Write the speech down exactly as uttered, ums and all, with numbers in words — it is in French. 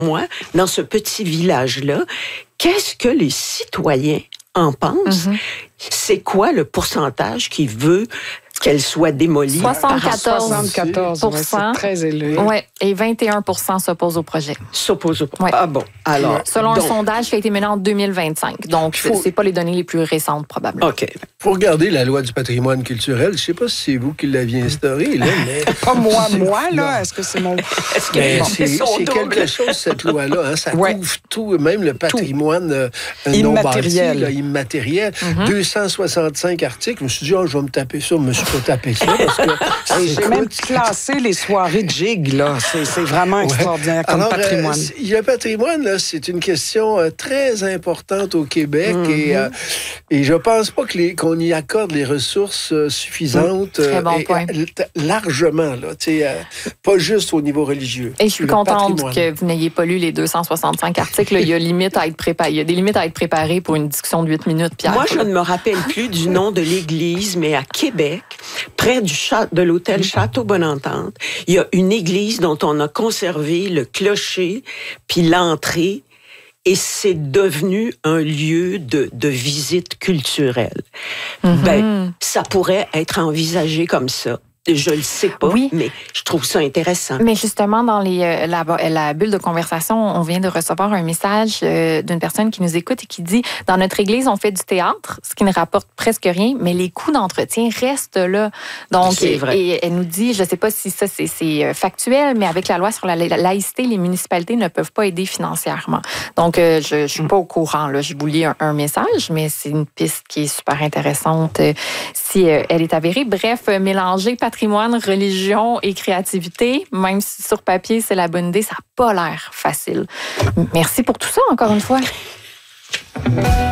moi, dans ce petit village-là, qu'est-ce que les citoyens en pensent? Mm-hmm. C'est quoi le pourcentage qui veut qu'elle soit démolie? soixante-quatorze pour cent. Ouais, c'est très élevé. Oui, et vingt et un pour cent s'opposent au projet. S'opposent au projet. Ouais. Ah bon, alors... Selon donc, un sondage qui a été mené en deux mille vingt-cinq. Donc, faut... c'est pas les données les plus récentes, probablement. OK. Pour regarder la loi du patrimoine culturel, je sais pas si c'est vous qui l'aviez instaurée, là, mais... Pas moi, moi, là. Est-ce que c'est mon... Est-ce que mais c'est, c'est, c'est quelque chose, cette loi-là. Hein? Ça ouais. couvre tout, même le patrimoine euh, immatériel. Non bâti, là, immatériel. Mm-hmm. deux cent soixante-cinq articles. Je me suis dit, oh, je vais me taper ça. Je me suis pas tapé ça. Parce que j'ai même classé les soirées de gig, là. C'est, c'est vraiment ouais. extraordinaire comme Alors, patrimoine. Euh, le patrimoine, là, c'est une question euh, très importante au Québec mm-hmm. et, euh, et je pense pas que les, qu'on y accorde les ressources euh, suffisantes. Mmh. Très bon et, point. Euh, largement, là. Euh, pas juste au niveau religieux. Et je suis contente que vous n'ayez pas lu les deux cent soixante-cinq articles. Il y a limite à être préparé. Il y a des limites à être préparées pour une discussion de huit minutes, Pierre. Moi, je ne me rappelle plus du nom de l'église, mais à Québec, près du chat, de l'hôtel Château Bonne-Entente, il y a une église dont on a conservé le clocher puis l'entrée. Et c'est devenu un lieu de, de visite culturelle. Mm-hmm. Ben, ça pourrait être envisagé comme ça. Je le sais pas, oui. mais je trouve ça intéressant. Mais justement, dans les, euh, la, la bulle de conversation, on vient de recevoir un message euh, d'une personne qui nous écoute et qui dit « Dans notre église, on fait du théâtre, ce qui ne rapporte presque rien, mais les coûts d'entretien restent là. » Donc, c'est vrai. Et, et elle nous dit, je ne sais pas si ça c'est, c'est factuel, mais avec la loi sur la, la laïcité, les municipalités ne peuvent pas aider financièrement. Donc, euh, je ne suis pas au courant. Là. Je vous lis un, un message, mais c'est une piste qui est super intéressante euh, si euh, elle est avérée. Bref, euh, mélanger patrimoine, religion et créativité, même si sur papier, c'est la bonne idée, ça n'a pas l'air facile. Merci pour tout ça, encore une fois.